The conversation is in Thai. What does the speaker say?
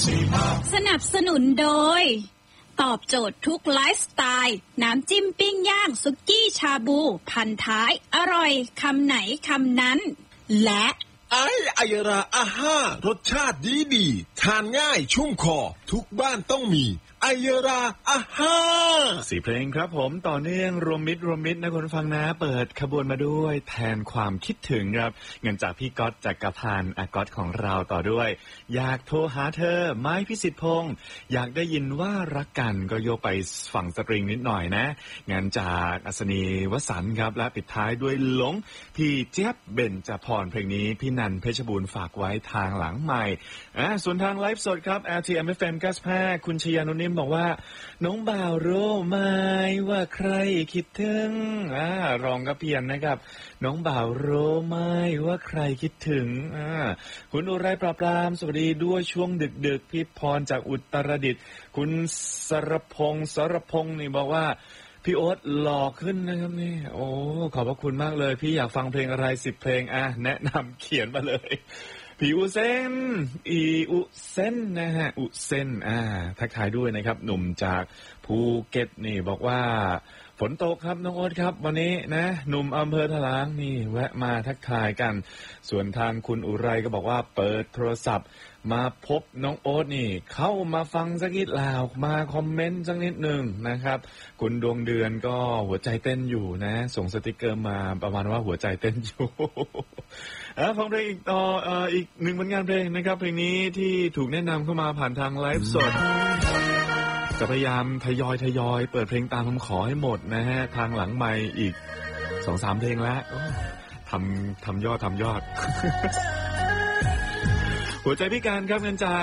สนับสนุนโดยตอบโจทย์ทุกไลฟ์สไตล์น้ำจิ้มปิ้งย่างสุกี้ชาบูพันท้ายอร่อยคำไหนคำนั้นและไอยราอาห้ารสชาติดีทานง่ายชุ่มคอทุกบ้านต้องมีไอยราอาห้า 4 เพลงครับผมต่อเนื่องรวมมิตรนะคุณฟังนะเปิดขบวนมาด้วยแทนความคิดถึงครับเงินจากพี่ก๊อตจักรพันธ์ก๊อตของเราต่อด้วยอยากโทรหาเธอไม้พิสิทธิ์พงษ์อยากได้ยินว่ารักกันก็โยกไปฝั่งสตริงนิดหน่อยนะเงินจากอัศนีวสันต์ครับและปิดท้ายด้วยหลงพี่เจี๊ยบเบญจพรเพลงนี้พี่นันเพชรบูรณ์ฝากไว้ทางหลังใหม่ส่วนทางไลฟ์สดครับ LTM FM 95คุณชยานุนิ่มบอกว่าน้องบ่าวรู้ไหมว่าใครคิดถึงรองกับเพียนนะครับน้องบ่าวรู้ไหมว่าใครคิดถึงคุณอุไรปราบปรามสวัสดีด้วยช่วงดึกๆพี่พรจากอุตรดิตถ์คุณสรพงษ์นี่บอกว่าพี่โอ๊ตหล่อขึ้นนะครับนี่โอ้ขอบพระคุณมากเลยพี่อยากฟังเพลงอะไร10 เพลงแนะนำเขียนมาเลยพี่อุเซนอุเซนนะฮะอุเซนทักทายด้วยนะครับหนุ่มจากภูเก็ตนี่บอกว่าฝนตกครับน้องโอ๊ตครับวันนี้นะหนุ่มอำเภอถลางนี่แวะมาทักทายกันส่วนทางคุณอุไรก็บอกว่าเปิดโทรศัพท์มาพบน้องโอ๊ตนี่เข้ามาฟังสักนิดแล้วมาคอมเมนต์สักนิดหนึ่งนะครับคุณดวงเดือนก็หัวใจเต้นอยู่นะส่งสติกเกอร์มาประมาณว่าหัวใจเต้นอยู่ฟังเพลงอีกต่ออีกหนึ่งผลงานเพลงนะครับเพลงนี้ที่ถูกแนะนำเข้ามาผ่านทางไลฟ์สดจะพยายามทยอยเปิดเพลงตามคำขอให้หมดนะฮะทางหลังไมค์อีก 2-3 เพลงแล้วทำยอดหัวใจพิการครับเงินจาก